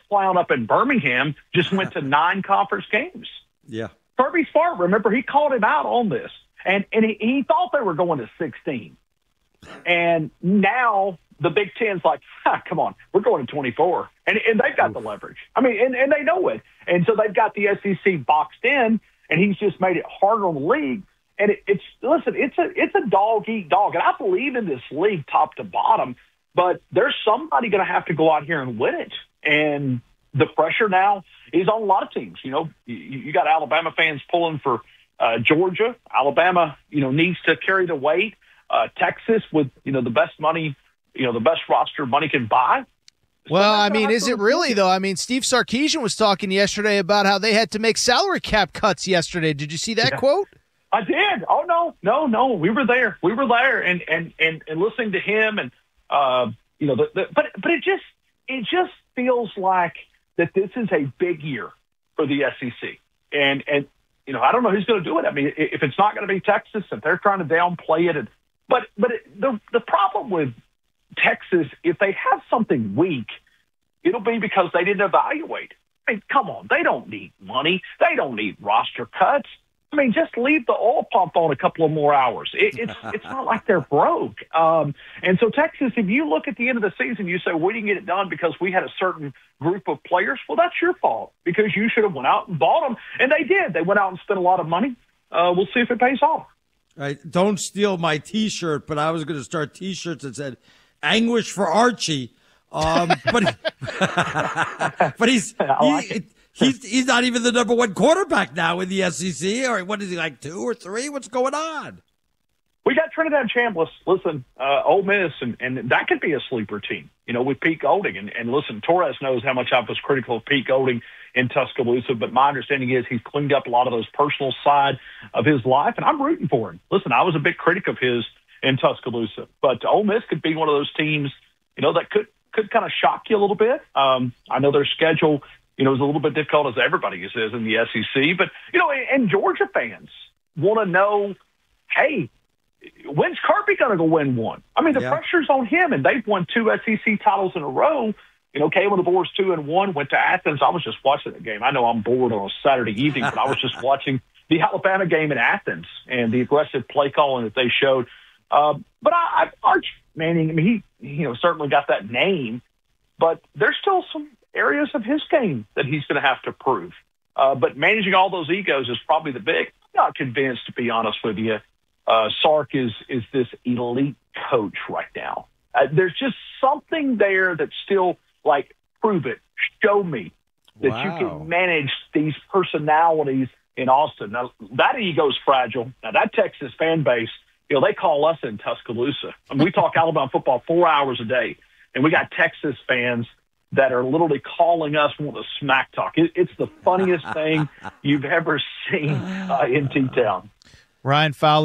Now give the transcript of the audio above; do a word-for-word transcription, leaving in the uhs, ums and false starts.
clown up in Birmingham just went to nine conference games. Yeah. Kirby Smart, remember, he called him out on this. And and he, he thought they were going to sixteen. And now the Big Ten's like, ah, come on, we're going to twenty-four. And and they've got Oof. the leverage. I mean, and, and they know it. And so they've got the S E C boxed in, and he's just made it harder on the league. And it, it's, listen, it's a it's a dog-eat-dog. And I believe in this league top to bottom, but there's somebody going to have to go out here and win it. And the pressure now is on a lot of teams. You know, you, you got Alabama fans pulling for uh, Georgia. Alabama, you know, needs to carry the weight. Uh, Texas with, you know, the best money, you know, the best roster money can buy. Well, I mean, is it really, though? I mean, Steve Sarkisian was talking yesterday about how they had to make salary cap cuts yesterday. Did you see that yeah. quote? I did. Oh, no, no, no. We were there. We were there. And and, and, and listening to him and, uh, you know, the, the, but but it just it just feels like that this is a big year for the S E C. And, and you know, I don't know who's going to do it. I mean, if it's not going to be Texas, if they're trying to downplay it. And, but but it, the the problem with Texas, if they have something weak, it'll be because they didn't evaluate. I mean, come on. They don't need money. They don't need roster cuts. I mean, just leave the oil pump on a couple of more hours. It, it's it's not like they're broke. Um, and so Texas, if you look at the end of the season, you say, we didn't get it done because we had a certain group of players. Well, that's your fault because you should have went out and bought them. And they did. They went out and spent a lot of money. Uh, we'll see if it pays off. Right. Don't steal my T-shirt, but I was going to start T-shirts that said "Anguish for Archie." Um, but but he's he, he's he's not even the number one quarterback now in the S E C. Or what is he, like two or three? What's going on? We got Trinidad Chambliss. Listen, uh, Ole Miss, and, and that could be a sleeper team. You know, with Pete Golding, and, and listen, Torres knows how much I was critical of Pete Golding in Tuscaloosa, but my understanding is he's cleaned up a lot of those personal side of his life, and I'm rooting for him. Listen, I was a big critic of his in Tuscaloosa, but Ole Miss could be one of those teams, you know, that could could kind of shock you a little bit. Um, I know their schedule, you know, is a little bit difficult, as everybody says in the S E C, but, you know, and, and Georgia fans want to know, hey, when's Kirby going to go win one? I mean, the yeah. pressure's on him, and they've won two S E C titles in a row. You know, came on the boards two and one, went to Athens. I was just watching the game. I know I'm bored on a Saturday evening, but I was just watching the Alabama game in Athens and the aggressive play calling that they showed. Uh, but I, I, Arch Manning, I mean, he, you know, certainly got that name, but there's still some areas of his game that he's going to have to prove. Uh, but managing all those egos is probably the big. I'm not convinced, to be honest with you. Uh, Sark is is this elite coach right now. Uh, there's just something there that's still like, prove it, show me that wow. you can manage these personalities in Austin. Now, that ego's fragile. Now, that Texas fan base, you know, they call us in Tuscaloosa. I mean, we talk Alabama football four hours a day, and we got Texas fans that are literally calling us with a smack talk. It, it's the funniest thing you've ever seen uh, in T-Town. Ryan Fowler.